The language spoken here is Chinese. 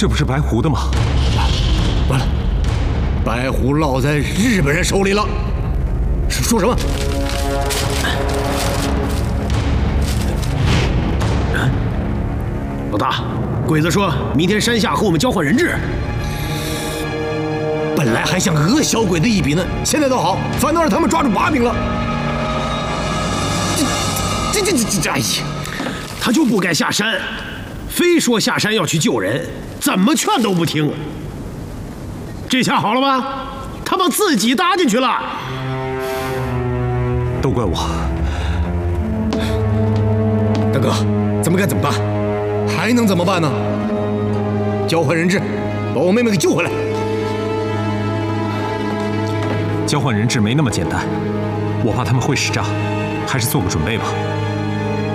这不是白狐的吗？ 完了，白狐落在日本人手里了。说什么？ 老大，鬼子说明天山下和我们交换人质。 本来还想讹小鬼子一笔呢，现在倒好，反倒让他们抓住把柄了。这，哎呀！ 他就不该下山，非说下山要去救人，怎么劝都不听。这下好了吧？他把自己搭进去了。 都怪我。 大哥，咱们该怎么办？还能怎么办呢？交换人质，把我妹妹给救回来。 交换人质没那么简单，我怕他们会使诈，还是做个准备吧。